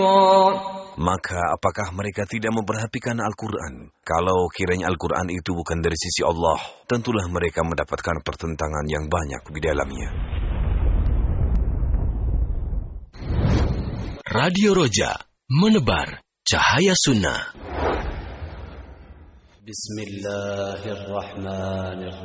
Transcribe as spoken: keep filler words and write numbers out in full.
Maka apakah mereka tidak memperhatikan Al-Quran? Kalau kiranya Al-Quran itu bukan dari sisi Allah, tentulah mereka mendapatkan pertentangan yang banyak di dalamnya. Radio Roja, menebar cahaya sunnah. Bismillahirrahmanirrahim.